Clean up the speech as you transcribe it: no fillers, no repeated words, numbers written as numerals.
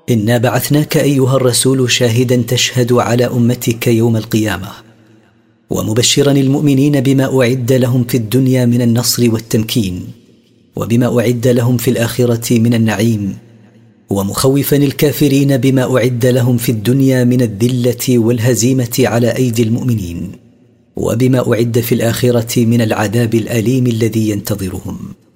إنا بعثناك أيها الرسول شاهدا تشهد على أمتك يوم القيامة، ومبشرا المؤمنين بما أعد لهم في الدنيا من النصر والتمكين، وبما أعد لهم في الآخرة من النعيم، ومخوفا الكافرين بما أعد لهم في الدنيا من الذلة والهزيمة على أيدي المؤمنين، وبما أعد في الآخرة من العذاب الأليم الذي ينتظرهم.